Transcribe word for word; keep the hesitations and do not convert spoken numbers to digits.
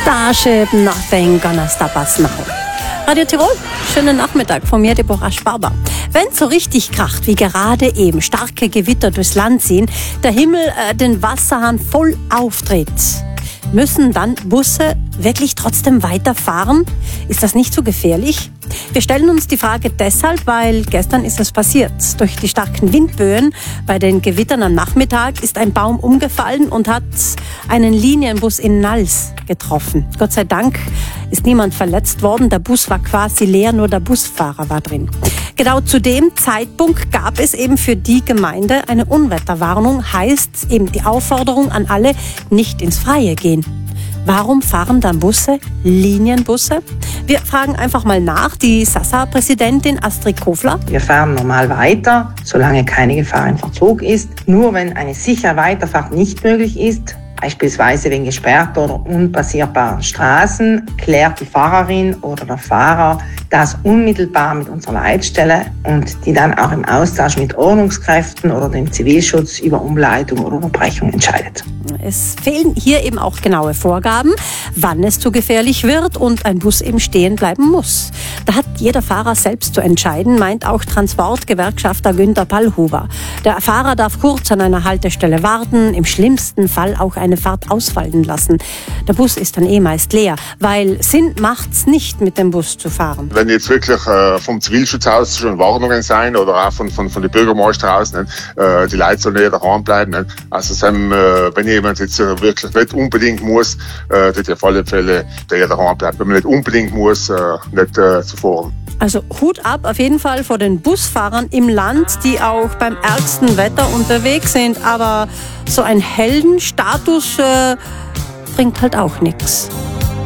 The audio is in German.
Starship, Nothing Gonna Stop Us Now. Radio Tirol, schönen Nachmittag von mir, Deborah Sparber. Wenn es so richtig kracht, wie gerade eben, starke Gewitter durchs Land ziehen, der Himmel äh, den Wasserhahn voll auftritt, müssen dann Busse wirklich trotzdem weiterfahren? Ist das nicht so gefährlich? Wir stellen uns die Frage deshalb, weil gestern ist es passiert. Durch die starken Windböen bei den Gewittern am Nachmittag ist ein Baum umgefallen und hat einen Linienbus in Nals getroffen. Gott sei Dank ist niemand verletzt worden. Der Bus war quasi leer, nur der Busfahrer war drin. Genau zu dem Zeitpunkt gab es eben für die Gemeinde eine Unwetterwarnung, heißt eben die Aufforderung an alle, nicht ins Freie gehen. Warum fahren dann Busse, Linienbusse? Wir fragen einfach mal nach, die Sasa-Präsidentin Astrid Kofler. Wir fahren normal weiter, solange keine Gefahr im Verzug ist. Nur wenn eine sichere Weiterfahrt nicht möglich ist, beispielsweise wegen gesperrter oder unpassierbaren Straßen, klärt die Fahrerin oder der Fahrer das unmittelbar mit unserer Leitstelle und die dann auch im Austausch mit Ordnungskräften oder dem Zivilschutz über Umleitung oder Unterbrechung entscheidet. Es fehlen hier eben auch genaue Vorgaben, wann es zu gefährlich wird und ein Bus eben stehen bleiben muss. Da hat jeder Fahrer selbst zu entscheiden, meint auch Transportgewerkschafter Günter Pallhuber. Der Fahrer darf kurz an einer Haltestelle warten, im schlimmsten Fall auch eine Fahrt ausfallen lassen. Der Bus ist dann eh meist leer, weil Sinn macht's nicht, mit dem Bus zu fahren. Wenn jetzt wirklich äh, vom Zivilschutz aus schon Warnungen sein oder auch von, von, von den Bürgermeister aus, nicht, äh, die Leute sollen eher daheim bleiben. Nicht. Also ähm, äh, wenn jemand jetzt äh, wirklich nicht unbedingt muss, äh, wird auf alle Fälle der daheim bleiben. Wenn man nicht unbedingt muss, äh, nicht äh, zu fahren. Also Hut ab auf jeden Fall vor den Busfahrern im Land, die auch beim ärgsten Wetter unterwegs sind. Aber so ein Heldenstatus äh, bringt halt auch nichts.